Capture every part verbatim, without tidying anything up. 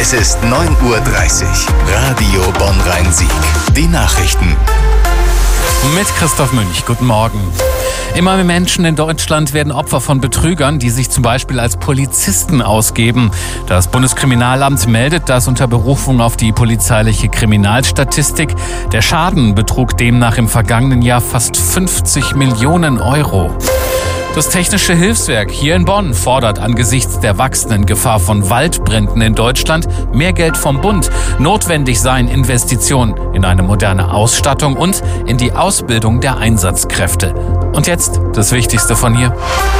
Es ist neun Uhr dreißig. Radio Bonn-Rhein-Sieg. Die Nachrichten. Mit Christoph Münch. Guten Morgen. Immer mehr Menschen in Deutschland werden Opfer von Betrügern, die sich zum Beispiel als Polizisten ausgeben. Das Bundeskriminalamt meldet das unter Berufung auf die polizeiliche Kriminalstatistik. Der Schaden betrug demnach im vergangenen Jahr fast fünfzig Millionen Euro. Das Technische Hilfswerk hier in Bonn fordert angesichts der wachsenden Gefahr von Waldbränden in Deutschland mehr Geld vom Bund. Notwendig seien Investitionen in eine moderne Ausstattung und in die Ausbildung der Einsatzkräfte. Und jetzt das Wichtigste von hier.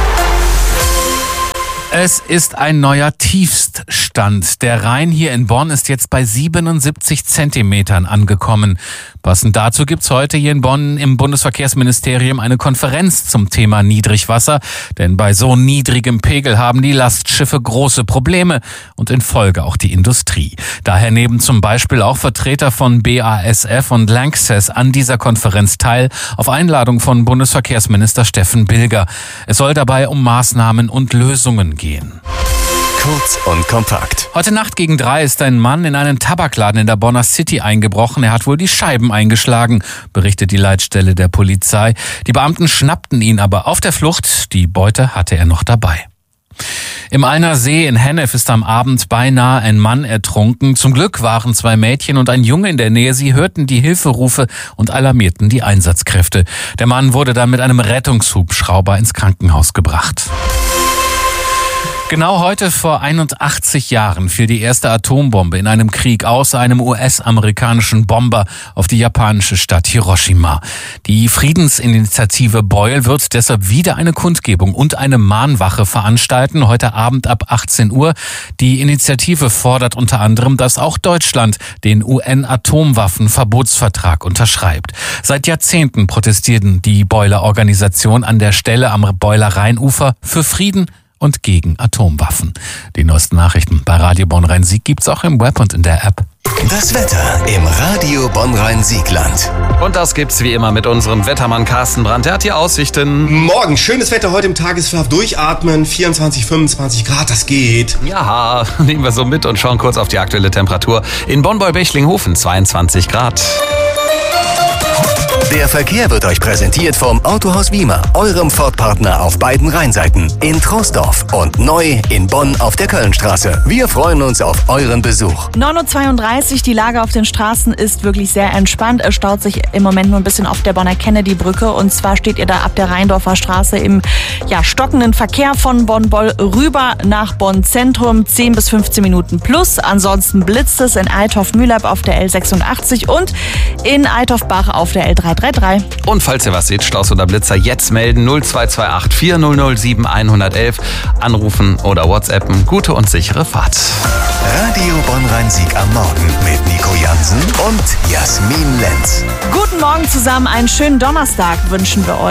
Es ist ein neuer Tiefststand. Der Rhein hier in Bonn ist jetzt bei siebenundsiebzig Zentimetern angekommen. Passend dazu gibt's heute hier in Bonn im Bundesverkehrsministerium eine Konferenz zum Thema Niedrigwasser. Denn bei so niedrigem Pegel haben die Lastschiffe große Probleme und in Folge auch die Industrie. Daher nehmen zum Beispiel auch Vertreter von B A S F und Lanxess an dieser Konferenz teil, auf Einladung von Bundesverkehrsminister Steffen Bilger. Es soll dabei um Maßnahmen und Lösungen gehen. Gehen. Kurz und kompakt. Heute Nacht gegen drei ist ein Mann in einen Tabakladen in der Bonner City eingebrochen. Er hat wohl die Scheiben eingeschlagen, berichtet die Leitstelle der Polizei. Die Beamten schnappten ihn aber auf der Flucht. Die Beute hatte er noch dabei. Im Alner See in Hennef ist am Abend beinahe ein Mann ertrunken. Zum Glück waren zwei Mädchen und ein Junge in der Nähe. Sie hörten die Hilferufe und alarmierten die Einsatzkräfte. Der Mann wurde dann mit einem Rettungshubschrauber ins Krankenhaus gebracht. Genau heute vor einundachtzig Jahren fiel die erste Atombombe in einem Krieg aus einem U S-amerikanischen Bomber auf die japanische Stadt Hiroshima. Die Friedensinitiative Beul wird deshalb wieder eine Kundgebung und eine Mahnwache veranstalten, heute Abend ab achtzehn Uhr. Die Initiative fordert unter anderem, dass auch Deutschland den U N-Atomwaffenverbotsvertrag unterschreibt. Seit Jahrzehnten protestieren die Beuler Organisation an der Stelle am Beuler Rheinufer für Frieden und gegen Atomwaffen. Die neuesten Nachrichten bei Radio Bonn-Rhein-Sieg gibt's auch im Web und in der App. Das Wetter im Radio Bonn-Rhein-Siegland. Und das gibt's wie immer mit unserem Wettermann Carsten Brandt. Der hat die Aussichten. Morgen, schönes Wetter heute im Tagesverlauf. Durchatmen, vierundzwanzig, fünfundzwanzig Grad, das geht. Ja, nehmen wir so mit und schauen kurz auf die aktuelle Temperatur. In Bonn-Beul-Bechlinghofen zweiundzwanzig Grad. Der Verkehr wird euch präsentiert vom Autohaus Wiemer, eurem Ford-Partner auf beiden Rheinseiten, in Troisdorf und neu in Bonn auf der Kölnstraße. Wir freuen uns auf euren Besuch. neun Uhr zweiunddreißig, die Lage auf den Straßen ist wirklich sehr entspannt. Es staut sich im Moment nur ein bisschen auf der Bonner Kennedy-Brücke und zwar steht ihr da ab der Rheindorfer Straße im ja, stockenden Verkehr von Bonn-Boll rüber nach Bonn-Zentrum, zehn bis fünfzehn Minuten plus. Ansonsten blitzt es in Althoff-Mühlab auf der L sechsundachtzig und in Althoff-Bach auf der L drei drei drei. Und falls ihr was seht, Staus oder Blitzer, jetzt melden null zwei zwei acht vier null null sieben eins eins eins, anrufen oder WhatsAppen. Gute und sichere Fahrt. Radio Bonn-Rhein-Sieg am Morgen mit Nico Jansen und Jasmin Lenz. Guten Morgen zusammen, einen schönen Donnerstag wünschen wir euch.